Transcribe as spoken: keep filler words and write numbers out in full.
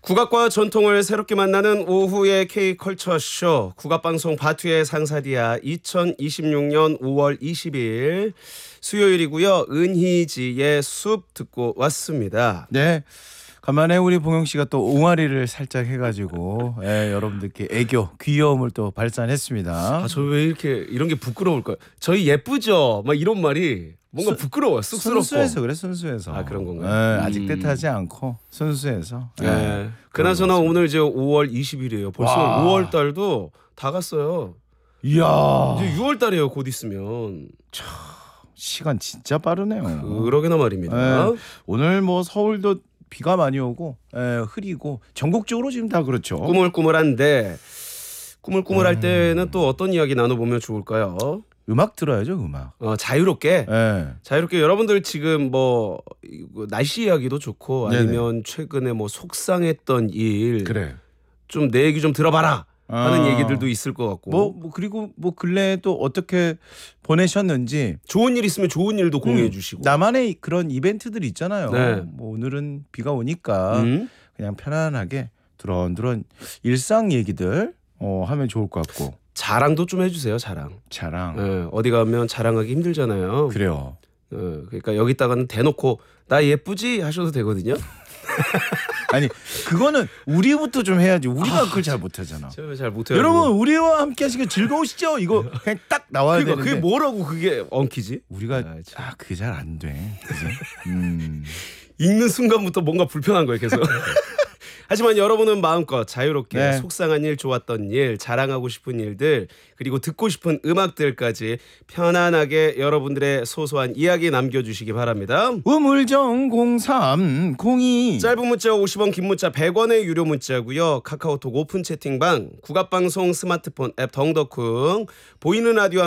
국악과 전통을 새롭게 만나는 오후의 K컬처쇼 국악방송 바투의 상사디아 이천이십육 년 오월 이십일 수요일이고요. 은희지의 숲 듣고 왔습니다. 네. 간만에 우리 봉영 씨가 또 옹알이를 살짝 해가지고 예, 여러분들께 애교, 귀여움을 또 발산했습니다. 아, 저 왜 이렇게 이런 게 부끄러울까요? 저희 예쁘죠? 막 이런 말이 뭔가 수, 부끄러워, 쑥스럽고. 순수해서 그래, 순수해서. 아, 그런 건가요? 예, 음. 아직 뜻하지 않고 순수해서. 예. 예, 그나저나 오늘 이제 오월 이십일이에요. 벌써 와. 오월 달도 다 갔어요. 이야. 이제 유월 달이에요. 곧 있으면. 시간 진짜 빠르네요. 그러게나 말입니다. 예, 오늘 뭐 서울도 비가 많이 오고 에, 흐리고 전국적으로 지금 다 그렇죠. 꾸물꾸물한데 꾸물꾸물할 음. 때는 또 어떤 이야기 나눠보면 좋을까요? 음악 들어야죠, 음악. 어, 자유롭게 예. 자유롭게 여러분들 지금 뭐 이거 날씨 이야기도 좋고 네네. 아니면 최근에 뭐 속상했던 일 좀 내 그래. 얘기 좀 들어봐라 하는 아. 얘기들도 있을 것 같고 뭐, 뭐 그리고 뭐 근래에 또 어떻게 보내셨는지 좋은 일 있으면 좋은 일도 공유해 음, 주시고 나만의 그런 이벤트들 있잖아요. 네. 뭐 오늘은 비가 오니까 음? 그냥 편안하게 두런두런 일상 얘기들 어, 하면 좋을 것 같고. 자랑도 좀 해주세요. 자랑. 자랑. 예, 어디 가면 자랑하기 힘들잖아요. 그래요. 예, 그러니까 여기다가는 대놓고 나 예쁘지 하셔도 되거든요. 아니 그거는 우리부터 좀 해야지. 우리가 그걸 잘 못하잖아. 제가 잘 못해요. 여러분 우리와 함께 하시기 즐거우시죠? 이거 그냥 딱 나와야 그러니까 되는데 그게 뭐라고 그게 엉키지? 우리가 아, 참. 아 그게 잘 안 돼. 그지? 음. 읽는 순간부터 뭔가 불편한 거예요, 계속. 하지만 여러분은 마음껏 자유롭게 네. 속상한 일, 좋았던 일, 자랑하고 싶은 일들, 그리고 듣고 싶은 음악들까지 편안하게 여러분들의 소소한 이야기 남겨주시기 바랍니다. 우물정 공삼 공이 짧은 문자 오십 원, 긴 문자 백 원의 유료 문자고요. 카카오톡 오픈 채팅방, 국악방송 스마트폰 앱 덩덕쿵, 보이는 라디오